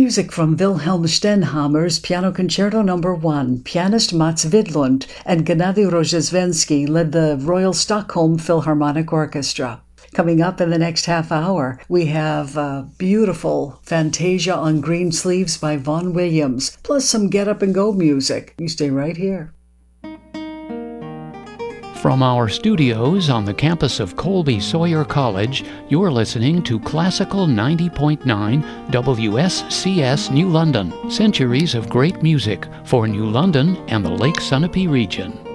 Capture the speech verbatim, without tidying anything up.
music from Wilhelm Stenhammers Piano Concerto Number One. Pianist Mats Widlund and Gennady Rozhesvensky led the Royal Stockholm Philharmonic Orchestra. Coming up in the next half hour, we have a beautiful Fantasia on Green Sleeves by Vaughan Williams, plus some Get Up and Go music. You stay right here. From our studios on the campus of Colby Sawyer College, you're listening to Classical ninety point nine W S C S New London. Centuries of great music for New London and the Lake Sunapee region.